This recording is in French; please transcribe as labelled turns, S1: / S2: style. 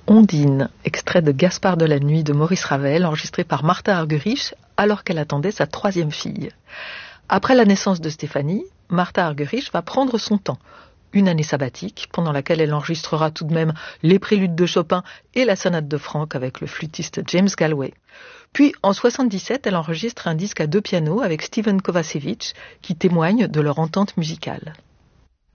S1: Ondine, extrait de Gaspard de la Nuit de Maurice Ravel, enregistré par Martha Argerich alors qu'elle attendait sa 3e fille. Après la naissance de Stéphanie, Martha Argerich va prendre son temps. Une année sabbatique, pendant laquelle elle enregistrera tout de même les préludes de Chopin et la sonate de Franck avec le flûtiste James Galway. Puis, en 1977, elle enregistre un disque à 2 pianos avec Steven Kovacevic, qui témoigne de leur entente musicale.